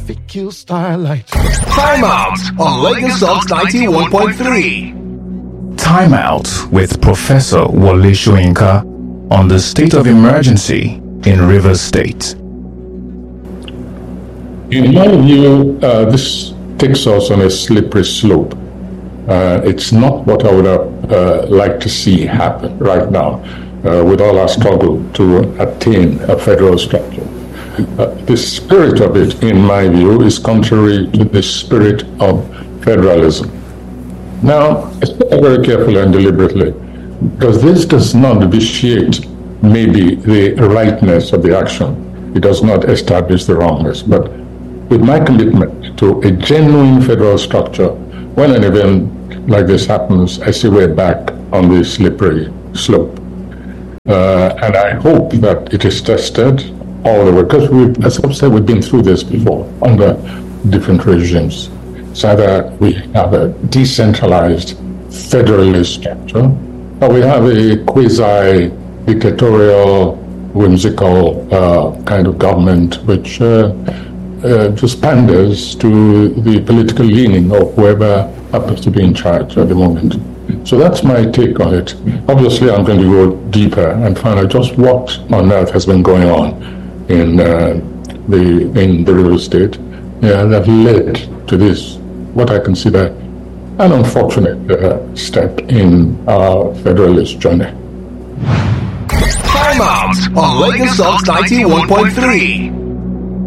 traffic kill starlight. Time Out on Lagos Talks 91.3. Time Out with Professor Wole Soyinka on the state of emergency in Rivers State. In my view, this takes us on a slippery slope. It's not what I would have liked to see happen right now with all our struggle to attain a federal structure. The spirit of it, in my view, is contrary to the spirit of federalism. Now, I say that very carefully and deliberately, because this does not vitiate maybe the rightness of the action. It does not establish the wrongness. But with my commitment to a genuine federal structure, when an event like this happens, I see we're back on the slippery slope. And I hope that it is tested all the way, because as I've said, we've been through this before under different regimes. It's either we have a decentralized federalist structure, or we have a quasi-dictatorial, whimsical kind of government which just panders to the political leaning of whoever happens to be in charge at the moment. So that's my take on it. Obviously, I'm going to go deeper and find out just what on earth has been going on in the River State that led to this, what I consider an unfortunate step in our federalist journey. Time Out on Lagos Talks 91.3.